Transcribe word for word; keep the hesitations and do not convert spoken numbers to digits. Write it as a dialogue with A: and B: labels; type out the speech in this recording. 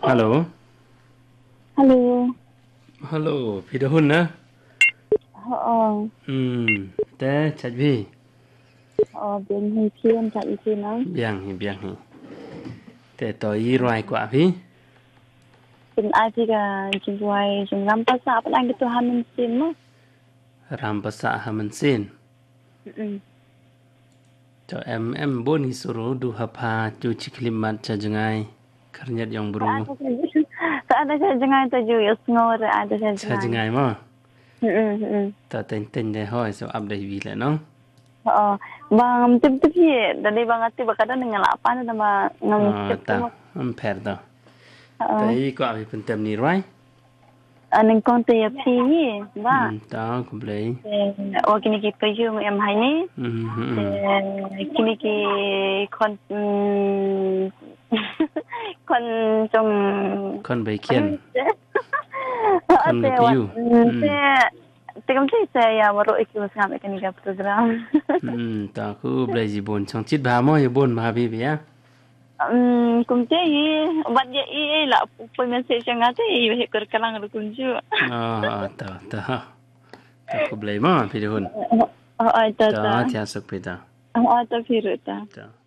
A: Halo.
B: Halo.
A: Halo, phi đó hun na?
B: Oo.
A: Hmm, te chat vi.
B: Oo, biên hi thiên chạy chi nó.
A: Biang hi biang hi. Te to yi roi kwa vi.
B: Pin ai thì cả chúng tôi chúng làm pas sa apa lagi tu hamin sim mo.
A: Ram pasa ha man sin.
B: Ừ.
A: Cho em em bon hi suru du ha pha chu chiklimat cha jangai. Karnyat yang bru.
B: Tak ada saya jangan tu ju ngor ada saya
A: Cha
B: jangan.
A: jangai mo.
B: Ừ ừ.
A: Ta ten ten de hoi so up dai vi la no.
B: Oo. Bang tip tip ye dari bang ati bakada dengan apa nama ngam
A: Ờ
B: tip
A: ta
B: tu.
A: am per da.
B: Oo.
A: Te kwa vi pen tem ni roi.
B: Aning konti ya pi ye ba.
A: Hmm, ta ko blei.
B: Oh kini ki payung em hai ni.
A: Hmm hmm.
B: Kini ki kon kon trong
A: Kon bai kien.
B: Kon
A: Kon bai
B: te
A: piu.
B: te te kam si saya baru ikut ngam kini ka program.
A: Hmm, ta ku blei ji bon chong chit ba mo ye bon ma bi bi ya.
B: Um, kum te yi bat ye i la poi message nga te i he kor kalang ru kunju.
A: Ờ ta ta. Ta ku blei mo phi đó hun.
B: Oh, oh, ta ta.
A: Ta tia sok pi ta.
B: Oh, ta phiru ta.
A: Ta.